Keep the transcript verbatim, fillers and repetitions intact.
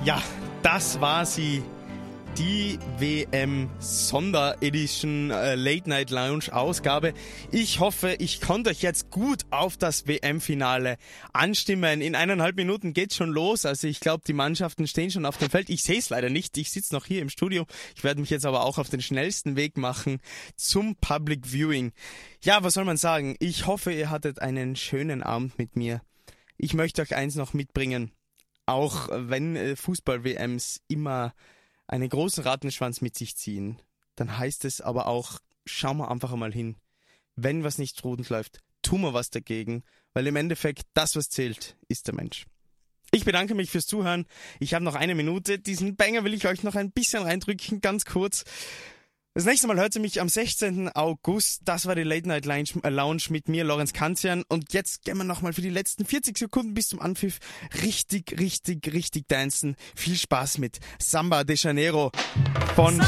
Ja, das war sie. Die W M-Sonderedition äh, Late Night Lounge Ausgabe. Ich hoffe, ich konnte euch jetzt gut auf das W M-Finale anstimmen. In eineinhalb Minuten geht's schon los. Also ich glaube, die Mannschaften stehen schon auf dem Feld. Ich sehe es leider nicht. Ich sitze noch hier im Studio. Ich werde mich jetzt aber auch auf den schnellsten Weg machen zum Public Viewing. Ja, was soll man sagen? Ich hoffe, ihr hattet einen schönen Abend mit mir. Ich möchte euch eins noch mitbringen. Auch wenn äh, Fußball-W Ms immer einen großen Rattenschwanz mit sich ziehen, dann heißt es aber auch, schauen wir einfach einmal hin. Wenn was nicht rund läuft, tun wir was dagegen, weil im Endeffekt das, was zählt, ist der Mensch. Ich bedanke mich fürs Zuhören. Ich habe noch eine Minute. Diesen Banger will ich euch noch ein bisschen reindrücken, ganz kurz. Das nächste Mal hört ihr mich am sechzehnten August. Das war die Late Night Lounge mit mir, Lorenz Kanzian. Und jetzt gehen wir nochmal für die letzten vierzig Sekunden bis zum Anpfiff richtig, richtig, richtig dancen. Viel Spaß mit Samba de Janeiro von